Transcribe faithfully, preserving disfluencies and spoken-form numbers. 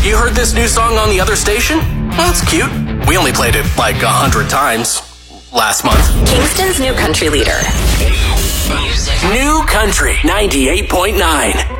you heard this new song on the other station? Well, that's cute. We only played it like a hundred times last month. Kingston's new country leader. New Country ninety-eight point nine.